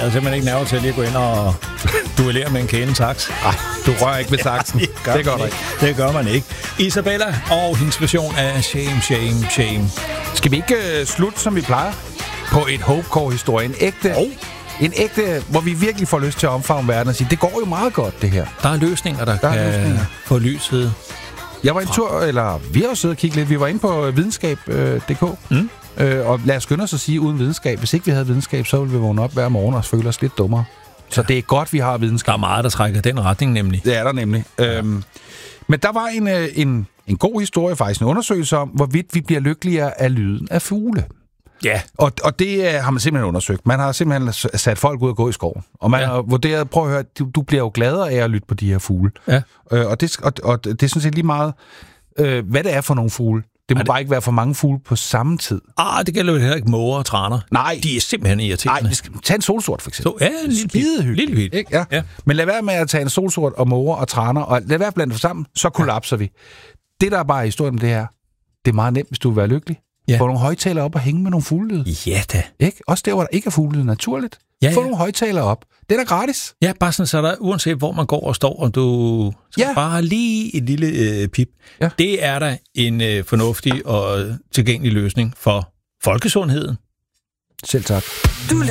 havde simpelthen ikke nerver til at lige gå ind og duellere med en kælen saks. Nej, du rører ikke ved saksen. Det gør man ikke. Det gør man ikke. Isabella og hendes version af Shame, Shame, Shame. Skal vi ikke slutte, som vi plejer? På et Hopecore-historie. En ægte, hvor vi virkelig får lyst til at omfavne verden og sige, det går jo meget godt, det her. Der er løsninger, der kan få lyset. Jeg var en tur, eller vi har jo siddet og kigget lidt. Vi var inde på videnskab.dk. Og lad os skynde os at sige, uden videnskab. Hvis ikke vi havde videnskab, så ville vi vågne op hver morgen og føle os lidt dummere. Så det er godt, vi har videnskab. Der er meget, der trækker den retning, nemlig. Det er der nemlig. Ja. Men der var en god historie, faktisk en undersøgelse om, hvorvidt vi bliver lykkeligere af lyden af fugle. Ja. Og det har man simpelthen undersøgt. Man har simpelthen sat folk ud og gå i skoven. Og man har vurderet, prøv at høre, du bliver jo gladere af at lytte på de her fugle. Ja. Og det er sådan set lige meget, hvad det er for nogle fugle. Det må bare ikke være for mange fugle på samme tid. Det gælder jo heller ikke måger og traner. Nej. De er simpelthen irriterende. Nej, vi skal tage en solsort, for eksempel. Så, en lille bit. Ikke? Ja. Men lad være med at tage en solsort og måger og traner, og lad være blandt dem sammen, så kollapser vi. Det, der er bare historien med det her, det er meget nemt, hvis du vil være lykkelig. Ja. Få nogle højtalere op og hænge med nogle fuglelyde. Ja da. Ikke? Også der, hvor der ikke er fuglelyde naturligt. Få nogle højtalere op. Det er da gratis. Ja, bare sådan, så der, uanset hvor man går og står, og du bare lige et lille pip. Ja. Det er da en fornuftig og tilgængelig løsning for folkesundheden. Selv tak. Du